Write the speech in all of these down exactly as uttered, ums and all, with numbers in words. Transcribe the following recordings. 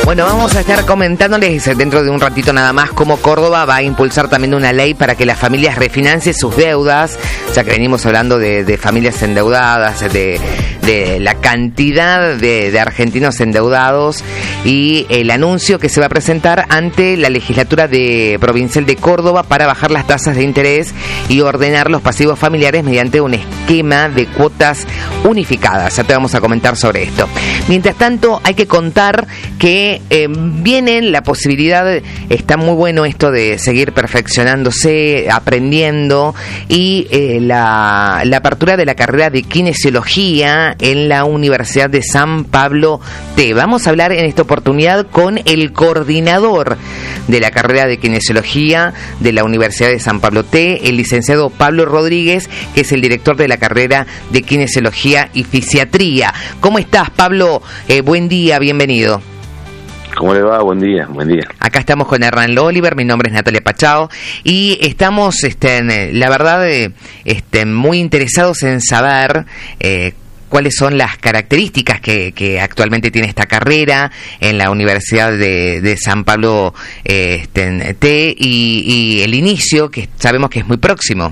Bueno, vamos a estar comentándoles dentro de un ratito nada más cómo Córdoba va a impulsar también una ley para que las familias refinancien sus deudas, ya que venimos hablando de, de familias endeudadas, de, de la cantidad de, de argentinos endeudados, y el anuncio que se va a presentar ante la legislatura de provincial de Córdoba para bajar las tasas de interés y ordenar los pasivos familiares mediante un esquema de cuotas unificadas. Ya te vamos a comentar sobre esto. Mientras tanto, hay que contar que eh, viene la posibilidad, está muy bueno esto de seguir perfeccionándose, aprendiendo, y eh, la, la apertura de la carrera de kinesiología en la Universidad de San Pablo T. Vamos a hablar en esta oportunidad con el coordinador de la carrera de kinesiología de la Universidad de San Pablo T, el licenciado Pablo Rodríguez, que es el director de la carrera de kinesiología y fisiatría. ¿Cómo estás, Pablo? Eh, buen día, bienvenido. ¿Cómo le va? Buen día, buen día. Acá estamos con Hernán Oliver, mi nombre es Natalia Pachao, y estamos, este, en, la verdad, eh, este, muy interesados en saber eh, cuáles son las características que, que actualmente tiene esta carrera en la Universidad de, de San Pablo eh, este, T, y, y el inicio, que sabemos que es muy próximo.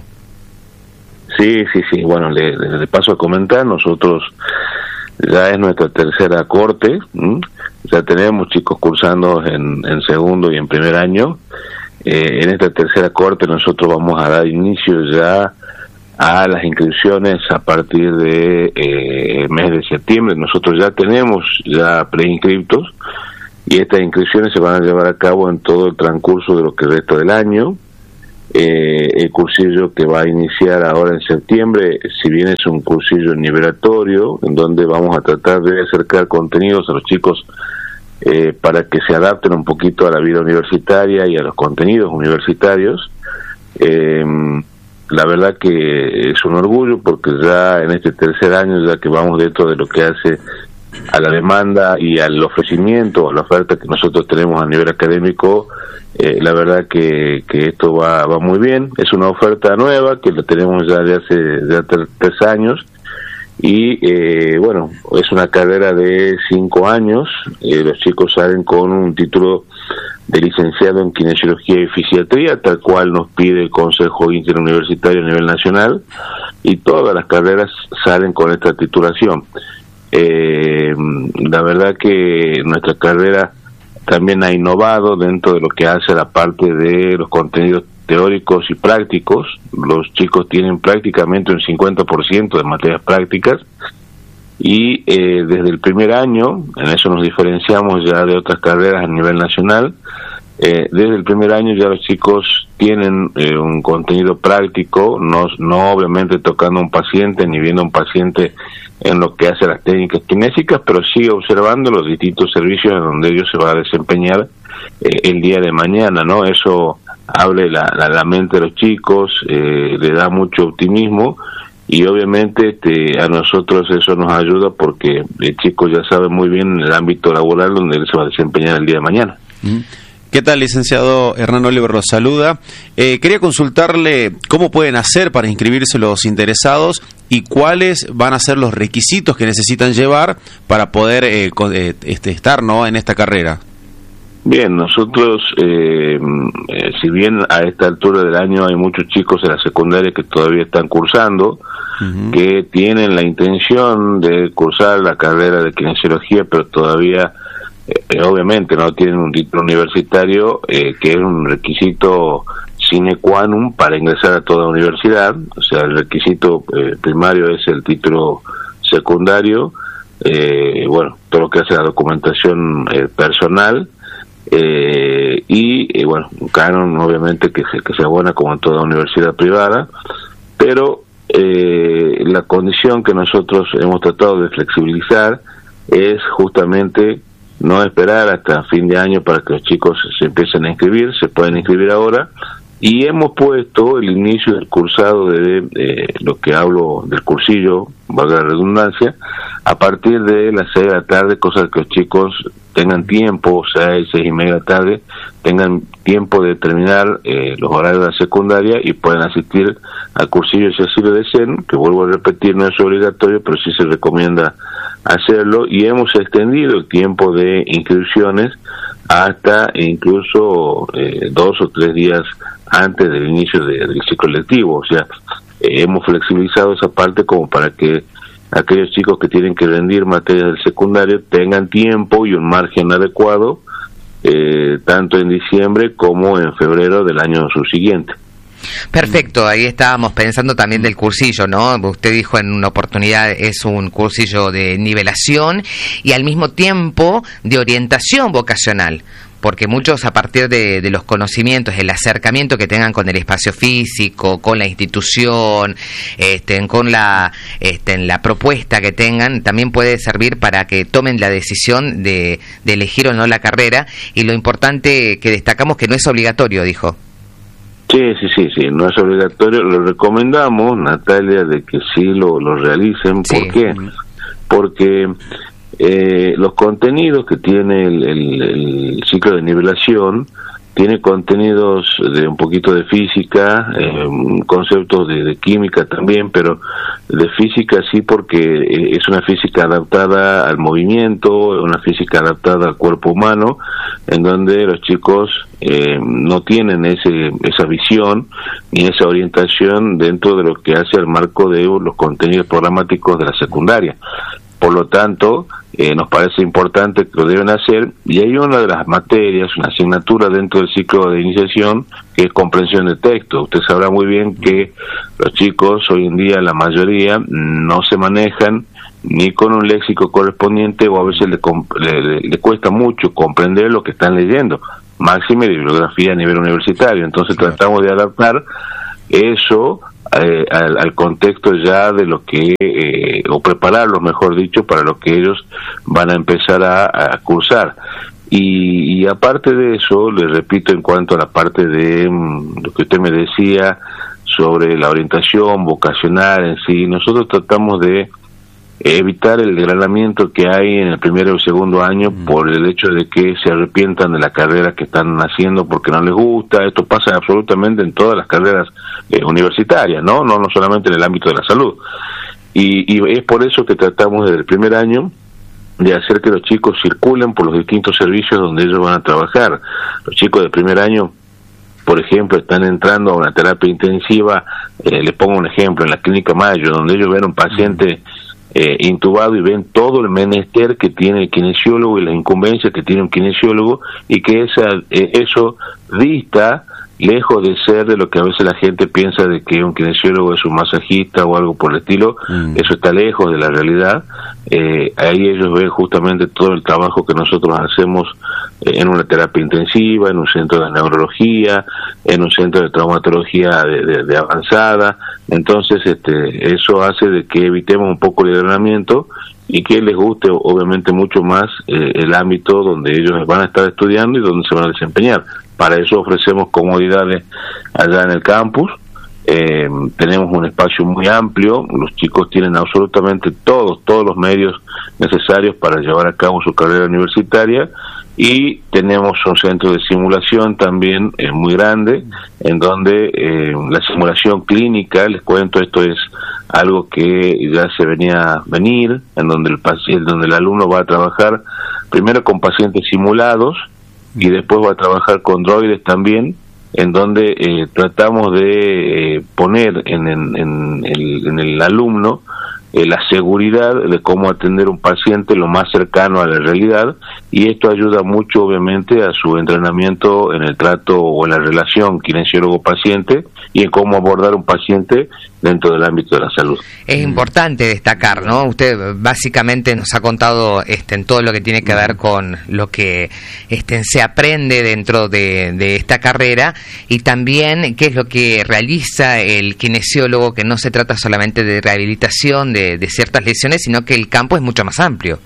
Sí, sí, sí. Bueno, le, le paso a comentar, nosotros ya es nuestra tercera corte, ¿m? Ya tenemos chicos cursando en, en segundo y en primer año. Eh, en esta tercera corte nosotros vamos a dar inicio ya a las inscripciones a partir de eh, el mes de septiembre. Nosotros ya tenemos ya preinscriptos y estas inscripciones se van a llevar a cabo en todo el transcurso de lo que resta del año. Eh, el cursillo que va a iniciar ahora en septiembre, si bien es un cursillo nivelatorio, en donde vamos a tratar de acercar contenidos a los chicos eh, para que se adapten un poquito a la vida universitaria y a los contenidos universitarios. Eh, la verdad que es un orgullo porque ya en este tercer año, ya que vamos dentro de lo que hace a la demanda y al ofrecimiento, a la oferta que nosotros tenemos a nivel académico, eh, la verdad que, que esto va, va muy bien. Es una oferta nueva que la tenemos ya de hace ya tres, tres años y eh, bueno, es una carrera de cinco años. Eh, los chicos salen con un título de licenciado en kinesiología y fisiatría, tal cual nos pide el Consejo Interuniversitario a nivel nacional, y todas las carreras salen con esta titulación. Eh, la verdad que nuestra carrera también ha innovado dentro de lo que hace la parte de los contenidos teóricos y prácticos. Los chicos tienen prácticamente un cincuenta por ciento de materias prácticas y eh, desde el primer año, en eso nos diferenciamos ya de otras carreras a nivel nacional. Eh, desde el primer año ya los chicos tienen eh, un contenido práctico, no, no obviamente tocando a un paciente ni viendo a un paciente en lo que hace las técnicas kinésicas, pero sí observando los distintos servicios en donde ellos se va a desempeñar eh, el día de mañana, ¿no? Eso abre la, la, la mente de los chicos, eh, le da mucho optimismo y obviamente este, a nosotros eso nos ayuda porque el chico ya sabe muy bien el ámbito laboral donde él se va a desempeñar el día de mañana. Mm. ¿Qué tal, licenciado? Hernán Oliver los saluda. Eh, quería consultarle cómo pueden hacer para inscribirse los interesados y cuáles van a ser los requisitos que necesitan llevar para poder eh, eh, este, estar, ¿no?, en esta carrera. Bien, nosotros, eh, eh, si bien a esta altura del año hay muchos chicos en la secundaria que todavía están cursando, uh-huh. que tienen la intención de cursar la carrera de kinesiología, pero todavía Eh, obviamente no tienen un título universitario, eh, que es un requisito sine qua non para ingresar a toda universidad. O sea, el requisito eh, primario es el título secundario, eh, bueno, todo lo que hace la documentación eh, personal, eh, y eh, bueno, un canon obviamente que se, que se abona como en toda universidad privada, pero eh, la condición que nosotros hemos tratado de flexibilizar es justamente no esperar hasta fin de año para que los chicos se empiecen a inscribir, se pueden inscribir ahora, y hemos puesto el inicio del cursado de, de lo que hablo del cursillo, valga la redundancia, a partir de las seis de la tarde, cosa que los chicos tengan tiempo, seis, seis y media de la tarde, tengan tiempo de terminar eh, los horarios de la secundaria y puedan asistir al cursillo si así lo deseen, que vuelvo a repetir, no es obligatorio, pero sí se recomienda hacerlo, y hemos extendido el tiempo de inscripciones hasta incluso eh, dos o tres días antes del inicio de, del ciclo lectivo. O sea, eh, hemos flexibilizado esa parte como para que aquellos chicos que tienen que rendir materias del secundario tengan tiempo y un margen adecuado, eh, tanto en diciembre como en febrero del año subsiguiente. Perfecto, ahí estábamos pensando también del cursillo, ¿no? Usted dijo en una oportunidad es un cursillo de nivelación y al mismo tiempo de orientación vocacional, porque muchos a partir de, de los conocimientos, el acercamiento que tengan con el espacio físico, con la institución, este, con la, este, la propuesta que tengan, también puede servir para que tomen la decisión de, de elegir o no la carrera, y lo importante que destacamos que no es obligatorio, dijo. Sí, sí, sí, sí, no es obligatorio, lo recomendamos, Natalia, de que sí lo, lo realicen. Sí. ¿Por qué? Porque eh, los contenidos que tiene el, el, el ciclo de nivelación, tiene contenidos de un poquito de física, eh, conceptos de, de química también, pero de física sí, porque es una física adaptada al movimiento, una física adaptada al cuerpo humano, en donde los chicos eh, no tienen ese esa visión ni esa orientación dentro de lo que hace el marco de los contenidos programáticos de la secundaria. Por lo tanto, eh, nos parece importante que lo deben hacer, y hay una de las materias, una asignatura dentro del ciclo de iniciación, que es comprensión de texto. Usted sabrá muy bien que los chicos hoy en día, la mayoría, no se manejan ni con un léxico correspondiente, o a veces le, le, le cuesta mucho comprender lo que están leyendo, máxime de bibliografía a nivel universitario. Entonces tratamos de adaptar eso Eh, al, al contexto ya de lo que, eh, o prepararlos, mejor dicho, para lo que ellos van a empezar a, a cursar. Y, y aparte de eso, les repito, en cuanto a la parte de mm, lo que usted me decía sobre la orientación vocacional en sí, nosotros tratamos de evitar el desgranamiento que hay en el primero y el segundo año mm. por el hecho de que se arrepientan de la carrera que están haciendo porque no les gusta. Esto pasa absolutamente en todas las carreras eh, universitarias, ¿no? No no solamente en el ámbito de la salud. Y, y es por eso que tratamos desde el primer año de hacer que los chicos circulen por los distintos servicios donde ellos van a trabajar. Los chicos del primer año, por ejemplo, están entrando a una terapia intensiva, eh, les pongo un ejemplo, en la Clínica Mayo, donde ellos ven un paciente Eh, intubado y ven todo el menester que tiene el kinesiólogo y la incumbencia que tiene un kinesiólogo, y que esa eh, eso dista, lejos de ser de lo que a veces la gente piensa de que un kinesiólogo es un masajista o algo por el estilo. Mm. Eso está lejos de la realidad. Eh, ahí ellos ven justamente todo el trabajo que nosotros hacemos eh, en una terapia intensiva, en un centro de neurología, en un centro de traumatología de, de, de avanzada. Entonces este eso hace de que evitemos un poco el entrenamiento y que les guste obviamente mucho más eh, el ámbito donde ellos van a estar estudiando y donde se van a desempeñar. Para eso ofrecemos comodidades allá en el campus. Eh, tenemos un espacio muy amplio, los chicos tienen absolutamente todos, todos los medios necesarios para llevar a cabo su carrera universitaria, y tenemos un centro de simulación también eh, muy grande, en donde eh, la simulación clínica, les cuento, esto es algo que ya se venía a venir, en donde el paciente, donde el alumno va a trabajar primero con pacientes simulados y después va a trabajar con droides también, en donde eh, tratamos de eh, poner en, en, en, el, en el alumno eh, la seguridad de cómo atender un paciente lo más cercano a la realidad, y esto ayuda mucho obviamente a su entrenamiento en el trato o en la relación kinesiólogo-paciente y en cómo abordar un paciente dentro del ámbito de la salud. Es importante destacar, ¿no? Usted básicamente nos ha contado este, en todo lo que tiene que ver con lo que este, se aprende dentro de, de esta carrera, y también qué es lo que realiza el kinesiólogo, que no se trata solamente de rehabilitación de, de ciertas lesiones, sino que el campo es mucho más amplio.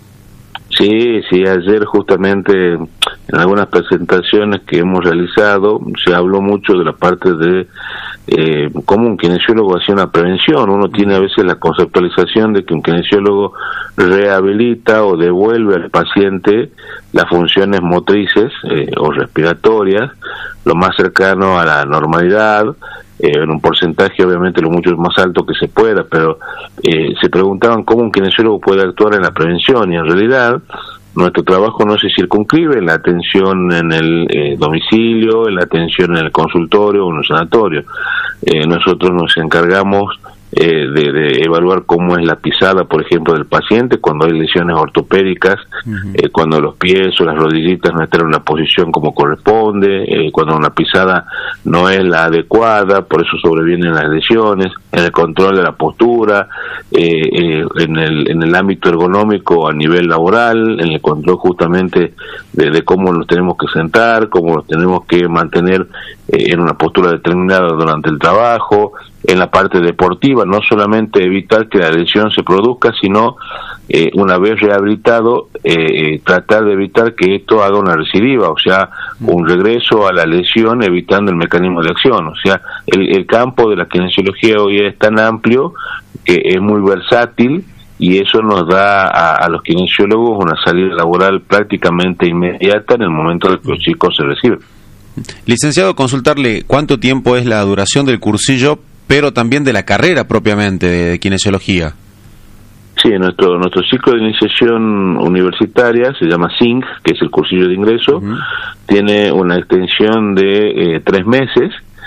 Sí, sí, ayer justamente en algunas presentaciones que hemos realizado se habló mucho de la parte de eh, cómo un kinesiólogo hace una prevención. Uno tiene a veces la conceptualización de que un kinesiólogo rehabilita o devuelve al paciente las funciones motrices eh, o respiratorias lo más cercano a la normalidad, eh, en un porcentaje obviamente lo mucho más alto que se pueda, pero eh, se preguntaban cómo un kinesiólogo puede actuar en la prevención, y en realidad nuestro trabajo no se circunscribe en la atención en el eh, domicilio, en la atención en el consultorio o en el sanatorio. Eh, nosotros nos encargamos eh, de, de evaluar cómo es la pisada, por ejemplo, del paciente cuando hay lesiones ortopédicas, uh-huh. eh, cuando los pies o las rodillitas no están en una posición como corresponde, eh, cuando una pisada no es la adecuada, por eso sobrevienen las lesiones, en el control de la postura, eh, eh, en el en el ámbito ergonómico a nivel laboral, en el control justamente de, de cómo nos tenemos que sentar, cómo nos tenemos que mantener eh, en una postura determinada durante el trabajo, en la parte deportiva, no solamente evitar que la lesión se produzca, sino eh, una vez rehabilitado, eh, tratar de evitar que esto haga una recidiva, o sea, un regreso a la lesión evitando el mecanismo de acción. O sea, el, el campo de la kinesiología hoy es tan amplio que es muy versátil y eso nos da a, a los kinesiólogos una salida laboral prácticamente inmediata en el momento en que los chicos se reciben. Licenciado, consultarle cuánto tiempo es la duración del cursillo, pero también de la carrera propiamente de, de kinesiología. Sí, nuestro nuestro ciclo de iniciación universitaria se llama C I N C, que es el cursillo de ingreso, uh-huh. Tiene una extensión de eh, tres meses.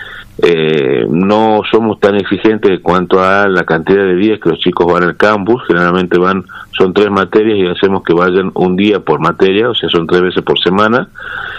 Eh, no somos tan exigentes en cuanto a la cantidad de días que los chicos van al campus. Generalmente van, son tres materias y hacemos que vayan un día por materia, o sea, son tres veces por semana.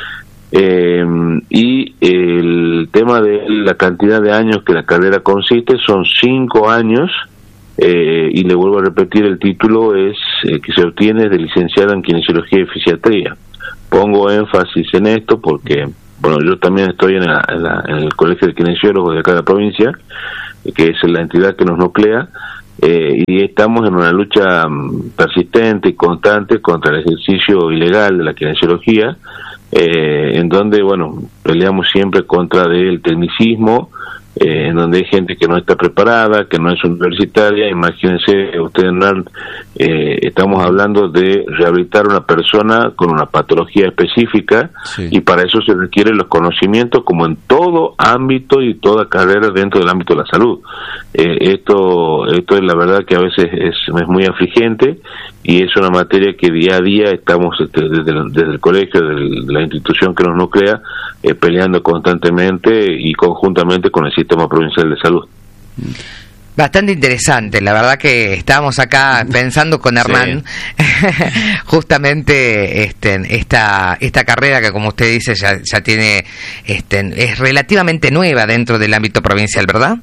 Eh, y el tema de la cantidad de años que la carrera consiste son cinco años, eh, y le vuelvo a repetir, el título es eh, que se obtiene de licenciado en kinesiología y fisiatría. Pongo énfasis en esto porque, bueno, yo también estoy en, la, en, la, en el Colegio de Kinesiólogos de cada provincia, que es la entidad que nos nuclea, eh, y estamos en una lucha persistente y constante contra el ejercicio ilegal de la kinesiología, Eh, en donde, bueno, peleamos siempre contra del tecnicismo, eh, en donde hay gente que no está preparada, que no es universitaria. Imagínense ustedes, eh, estamos hablando de rehabilitar a una persona con una patología específica, sí. Y para eso se requieren los conocimientos como en todo ámbito y toda carrera dentro del ámbito de la salud. Eh, esto esto es la verdad que a veces es, es muy afligente y es una materia que día a día estamos este, desde, el, desde el colegio, desde la institución que nos nuclea, eh, peleando constantemente y conjuntamente con el Sistema Provincial de Salud. Bastante interesante, la verdad que estábamos acá pensando con Hernán, sí. Justamente este, esta esta carrera que, como usted dice, ya, ya tiene, este, es relativamente nueva dentro del ámbito provincial, ¿verdad?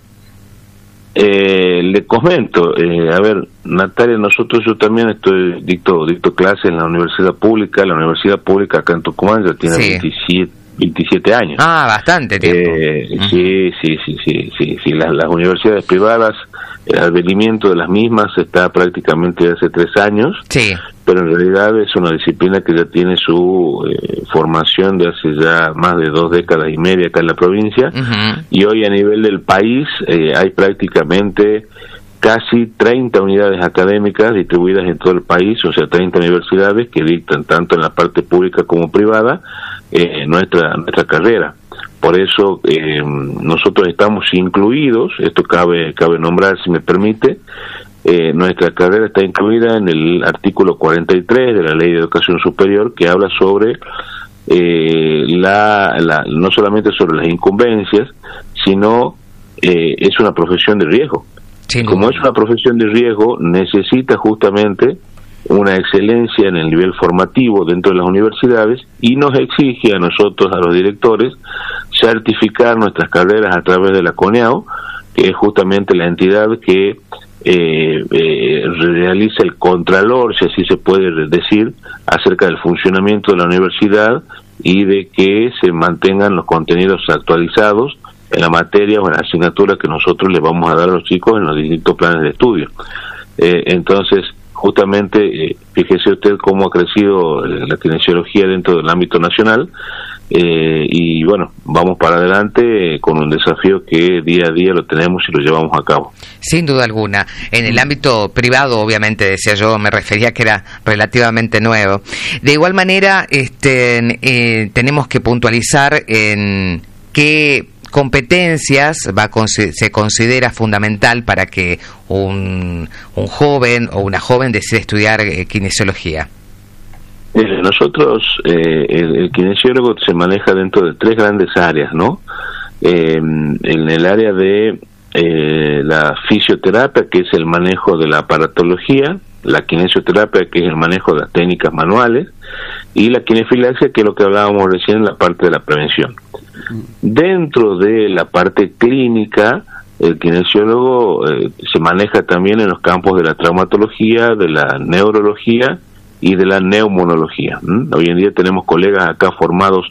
Eh, le comento, eh, a ver, Natalia, nosotros, yo también estoy dicto dicto clase en la universidad pública. La universidad pública acá en Tucumán ya tiene sí. veintisiete años. Ah, bastante tiempo. Eh, uh-huh. Sí, sí, sí, sí, sí, sí. Las, las universidades privadas, el advenimiento de las mismas está prácticamente hace tres años. Sí. Pero en realidad es una disciplina que ya tiene su eh, formación de hace ya más de dos décadas y media acá en la provincia. Uh-huh. Y hoy a nivel del país eh, hay prácticamente casi treinta unidades académicas distribuidas en todo el país, o sea, treinta universidades que dictan tanto en la parte pública como privada eh, nuestra nuestra carrera. Por eso eh, nosotros estamos incluidos, esto cabe cabe nombrar si me permite, eh, nuestra carrera está incluida en el artículo cuarenta y tres de la Ley de Educación Superior, que habla sobre eh, la, la no solamente sobre las incumbencias, sino eh, es una profesión de riesgo. Sí, como es una profesión de riesgo, necesita justamente una excelencia en el nivel formativo dentro de las universidades y nos exige a nosotros, a los directores, certificar nuestras carreras a través de la CONEAU, que es justamente la entidad que eh, eh, realiza el contralor, si así se puede decir, acerca del funcionamiento de la universidad y de que se mantengan los contenidos actualizados en la materia o en la asignatura que nosotros le vamos a dar a los chicos en los distintos planes de estudio. Eh, entonces, justamente, eh, fíjese usted cómo ha crecido la kinesiología dentro del ámbito nacional, eh, y bueno, vamos para adelante eh, con un desafío que día a día lo tenemos y lo llevamos a cabo. Sin duda alguna. En el ámbito privado, obviamente, decía yo, me refería que era relativamente nuevo. De igual manera, este, eh, tenemos que puntualizar en qué competencias va se considera fundamental para que un, un joven o una joven decida estudiar eh, kinesiología. Eh, nosotros, eh, el, el kinesiólogo se maneja dentro de tres grandes áreas, ¿no? Eh, en el área de eh, la fisioterapia, que es el manejo de la aparatología, la kinesioterapia, que es el manejo de las técnicas manuales, y la kinefilaxia, que es lo que hablábamos recién en la parte de la prevención. Dentro de la parte clínica, el kinesiólogo eh, se maneja también en los campos de la traumatología, de la neurología y de la neumonología. ¿Mm? Hoy en día tenemos colegas acá formados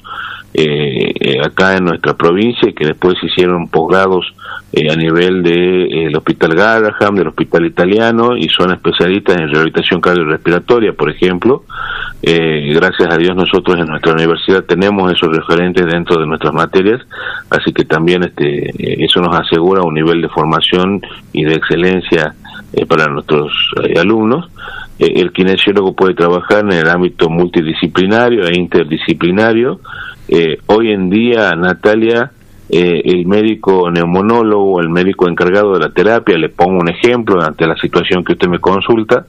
eh, eh, acá en nuestra provincia y que después hicieron posgrados eh, a nivel del de, eh, Hospital Garraham, del Hospital Italiano, y son especialistas en rehabilitación cardiorrespiratoria, por ejemplo. Eh, gracias a Dios nosotros en nuestra universidad tenemos esos referentes dentro de nuestras materias, así que también este eh, eso nos asegura un nivel de formación y de excelencia eh, para nuestros eh, alumnos. Eh, el kinesiólogo puede trabajar en el ámbito multidisciplinario e interdisciplinario. Eh, hoy en día, Natalia, eh, el médico neumonólogo, el médico encargado de la terapia, le pongo un ejemplo ante la situación que usted me consulta,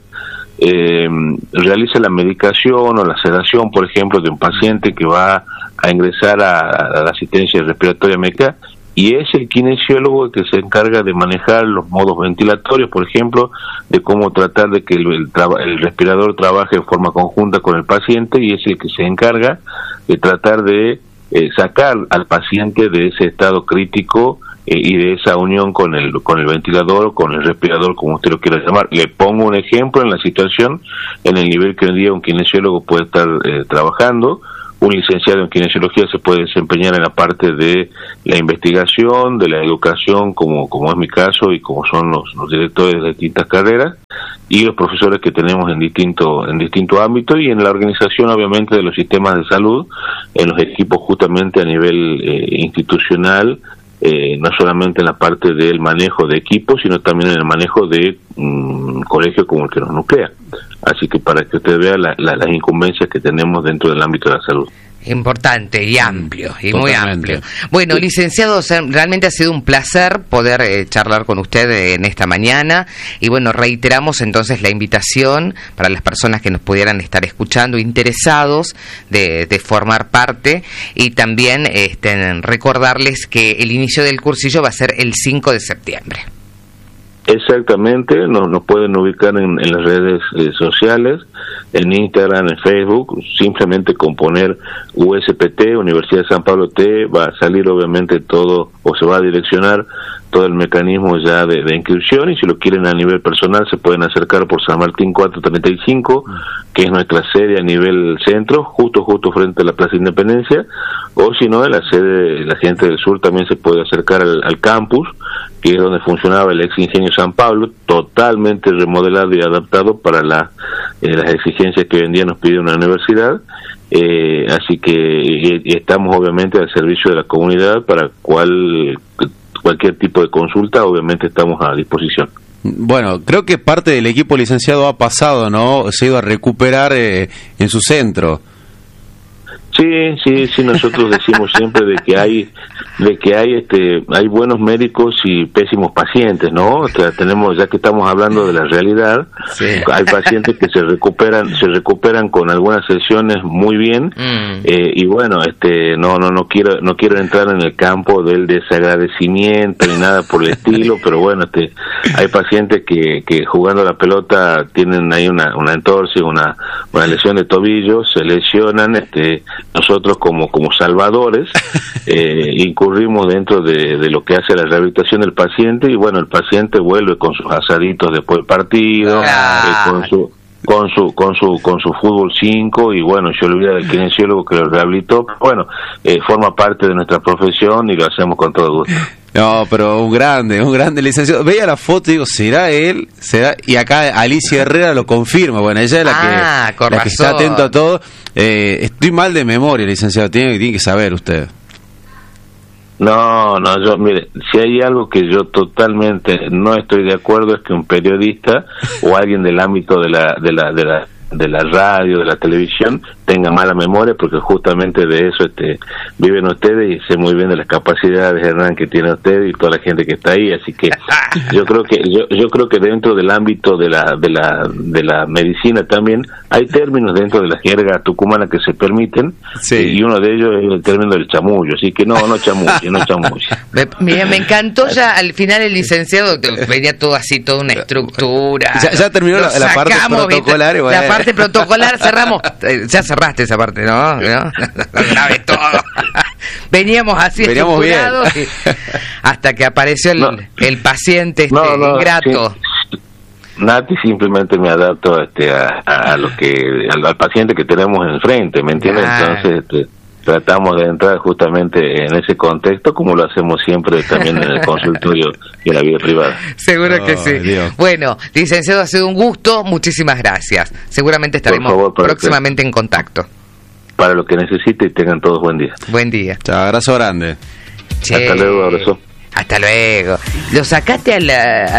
eh, realiza la medicación o la sedación, por ejemplo, de un paciente que va a ingresar a, a la asistencia respiratoria médica, y es el kinesiólogo el que se encarga de manejar los modos ventilatorios, por ejemplo, de cómo tratar de que el, el, traba, el respirador trabaje de forma conjunta con el paciente, y es el que se encarga de tratar de eh, sacar al paciente de ese estado crítico eh, y de esa unión con el con el ventilador o con el respirador, como usted lo quiera llamar. Le pongo un ejemplo en la situación, en el nivel que hoy en día un kinesiólogo puede estar eh, trabajando. Un licenciado en kinesiología se puede desempeñar en la parte de la investigación, de la educación, como como es mi caso y como son los, los directores de distintas carreras, y los profesores que tenemos en distinto en distinto ámbito, y en la organización obviamente de los sistemas de salud, en los equipos justamente a nivel eh, institucional, eh, no solamente en la parte del manejo de equipos, sino también en el manejo de un colegio como el que nos nuclea. Así que para que usted vea la, la, las incumbencias que tenemos dentro del ámbito de la salud. Importante y amplio, y Totalmente. Muy amplio. Bueno, licenciado, o sea, realmente ha sido un placer poder eh, charlar con usted en esta mañana, y bueno, reiteramos entonces la invitación para las personas que nos pudieran estar escuchando, interesados de, de formar parte, y también este, recordarles que el inicio del cursillo va a ser el cinco de septiembre. Exactamente, nos, nos pueden ubicar en, en las redes eh, sociales, en Instagram, en Facebook, simplemente con poner U S P T, Universidad de San Pablo T, va a salir obviamente todo, o se va a direccionar todo el mecanismo ya de, de inscripción, y si lo quieren a nivel personal se pueden acercar por San Martín cuatrocientos treinta y cinco, que es nuestra sede a nivel centro, justo justo frente a la Plaza Independencia, o si no, en la sede, la gente del sur también se puede acercar al, al campus, que es donde funcionaba el ex Ingenio San Pablo, totalmente remodelado y adaptado para la, eh, las exigencias que hoy en día nos pide una universidad. Eh, así que y, y estamos obviamente al servicio de la comunidad para cual, cualquier tipo de consulta, obviamente estamos a disposición. Bueno, creo que parte del equipo licenciado ha pasado, ¿no? Se ha ido a recuperar eh, en su centro. Sí, sí, sí, nosotros decimos siempre de que hay de que hay este hay buenos médicos y pésimos pacientes, ¿no? O sea, tenemos, ya que estamos hablando de la realidad, sí. Hay pacientes que se recuperan se recuperan con algunas sesiones muy bien, mm. eh, y bueno, este no no no quiero no quiero entrar en el campo del desagradecimiento ni nada por el estilo, pero bueno, este hay pacientes que que jugando la pelota tienen ahí una una entorse, una una lesión de tobillo, se lesionan, este nosotros como como salvadores eh, incurrimos dentro de, de lo que hace la rehabilitación del paciente, y bueno, el paciente vuelve con sus asaditos después del partido, ah. eh, con su con su con su con su fútbol cinco, y bueno, se olvida del kinesiólogo que lo rehabilitó. Bueno, eh, forma parte de nuestra profesión y lo hacemos con todo gusto. No, pero un grande, un grande licenciado. Veía la foto y digo, ¿será él? ¿Será? Y acá Alicia Herrera lo confirma. Bueno, ella es la ah, que, la que está atento a todo. Eh, estoy mal de memoria, licenciado. Tiene, tiene que saber usted. No, no, yo, mire, si hay algo que yo totalmente no estoy de acuerdo es que un periodista o alguien del ámbito de la, de la, de la, de la radio, de la televisión, tenga mala memoria, porque justamente de eso este viven ustedes, y sé muy bien de las capacidades, Hernán, que tiene usted y toda la gente que está ahí, así que yo creo que yo, yo creo que dentro del ámbito de la de la de la medicina también hay términos dentro de la jerga tucumana que se permiten, sí. y uno de ellos es el término del chamullo, así que no, no chamullo, no chamullo. Me, mira, me encantó ya al final el licenciado, venía todo así, toda una estructura. Ya, ya terminó la, la parte protocolar. ¿viste? La parte protocolar, cerramos, ya cerraste esa parte, ¿no? ¿No? Sabes todo. Veníamos así Veníamos estructurados y, hasta que apareció el, no. el paciente este, no, no, ingrato. Sí. Nati, simplemente me adapto este, a, a lo que al, al paciente que tenemos enfrente, ¿me entiendes? Ah. Entonces este, tratamos de entrar justamente en ese contexto, como lo hacemos siempre también en el consultorio y en la vida privada. Seguro oh, que sí. Dios. Bueno, licenciado, ha sido un gusto, muchísimas gracias. Seguramente estaremos favor, próximamente que, en contacto. Para lo que necesite, y tengan todos buen día. Buen día. Chao, abrazo grande. Che. Hasta luego, abrazo. Hasta luego. ¿Lo sacaste al,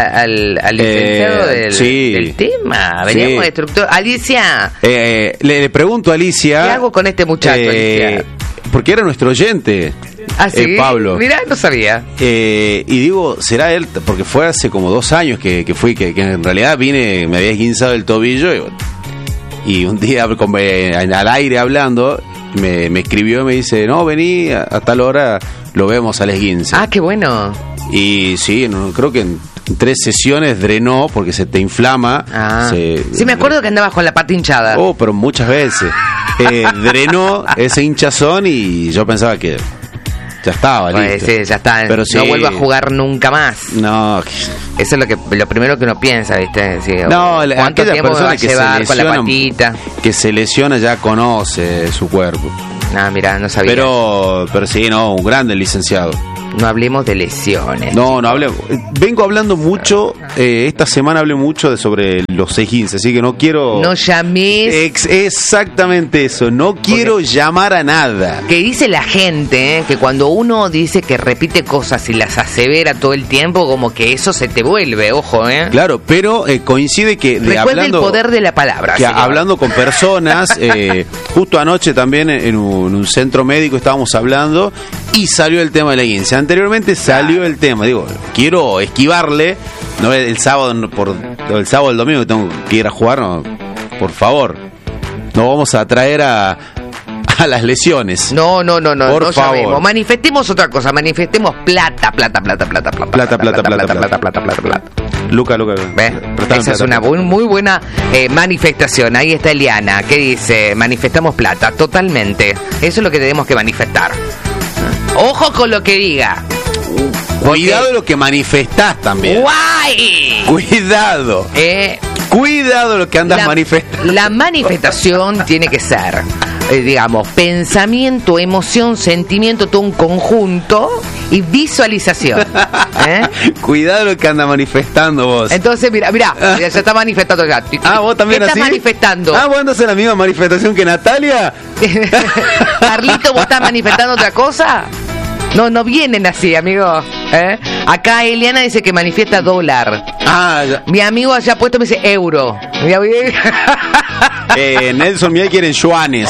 al, al licenciado eh, del, sí. del tema? Veníamos sí. de estructura. Alicia. Eh, le, le pregunto a Alicia. ¿Qué hago con este muchacho, eh, Alicia? Porque era nuestro oyente. ¿Ah, sí? Eh, Pablo. Mirá, no sabía. Eh, y digo, ¿será él? Porque fue hace como dos años que, que fui, que, que en realidad vine, me había esguinzado el tobillo. Y, y un día con, eh, al aire hablando, me, me escribió y me dice, no, vení a, a tal hora, lo vemos al esguince. Ah, qué bueno. Y sí, no, creo que en tres sesiones drenó porque se te inflama. Ah. Se, sí, me acuerdo que andabas con la pata hinchada. Oh, pero muchas veces. Eh, drenó ese hinchazón y yo pensaba que ya estaba, pues, listo. Sí, ya está. Pero no sí, vuelvo a jugar nunca más. No. Eso es lo que lo primero que uno piensa, ¿viste? Sí, no, ¿cuánto tiempo me va a llevar con la patita? Que se lesiona ya conoce su cuerpo. No, mira, no sabía. Pero, pero sí, no, un grande licenciado. No hablemos de lesiones. No, no hablemos. Vengo hablando mucho, eh, esta semana hablé mucho de sobre los esguinces, así que no quiero... No llames... Ex exactamente eso, no quiero Porque llamar a nada. Que dice la gente, eh, que cuando uno dice que repite cosas y las asevera todo el tiempo, como que eso se te vuelve, ojo, ¿eh? Claro, pero eh, coincide que... De Recuerda hablando, el poder de la palabra. Que hablando con personas, eh, justo anoche también en un, en un centro médico estábamos hablando y salió el tema de la esguince. Anteriormente salió el tema, digo, quiero esquivarle, no el sábado por el sábado el domingo que tengo que ir a jugar, no, por favor, no vamos a traer a a las lesiones. No, no, no, no, por no favor. Sabemos. Manifestemos otra cosa, manifestemos plata, plata, plata, plata, plata, plata, plata, plata, plata, plata, plata, plata. Luca, Luca. ¿Ves? Esa es una muy, muy buena eh, manifestación. Ahí está Eliana, que dice, manifestamos plata, totalmente. Eso es lo que tenemos que manifestar. Ojo con lo que diga. Cuidado lo que manifestás también. ¡Guay! Cuidado. Eh, Cuidado lo que andas la, manifestando. La manifestación tiene que ser, eh, digamos, pensamiento, emoción, sentimiento, todo un conjunto y visualización. ¿Eh? Cuidado lo que anda manifestando vos. Entonces, mira, mira, ya se está manifestando acá. Ah, vos también ¿Qué así. estás manifestando? Ah, vos andas en la misma manifestación que Natalia. Carlito, ¿vos estás manifestando otra cosa? No, no vienen así, amigo. ¿Eh? Acá Eliana dice que manifiesta dólar. Ah, ya. Mi amigo allá puesto me dice euro. eh, Nelson Miel quieren yuanes.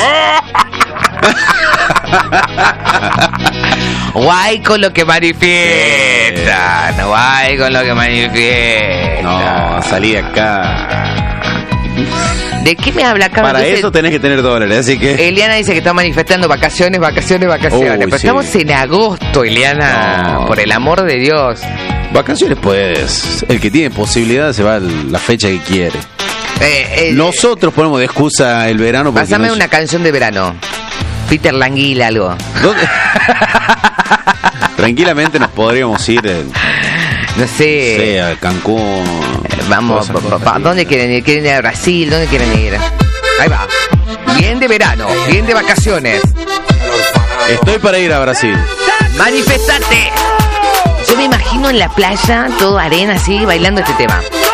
Guay con lo que manifiestan. Guay con lo que manifiestan. No, salí de acá. ¿De qué me habla acá? Para Entonces, eso tenés que tener dólares, así que... Eliana dice que está manifestando vacaciones, vacaciones, vacaciones. Uy, Pero sí. estamos en agosto, Eliana. No. Por el amor de Dios. Vacaciones puedes. El que tiene posibilidad se va a la fecha que quiere. Eh, eh, Nosotros ponemos de excusa el verano. Pásame no una es... canción de verano. Peter Languila, algo. ¿Dónde? Tranquilamente nos podríamos ir... En... No sé. No sé, a Cancún. Eh, vamos, pa, pa, pa, ¿dónde quieren ir? ¿Quieren ir a Brasil? ¿Dónde quieren ir? Ahí va. Bien de verano, bien de vacaciones. Estoy para ir a Brasil. Manifestate. Yo me imagino en la playa, todo arena así, bailando este tema.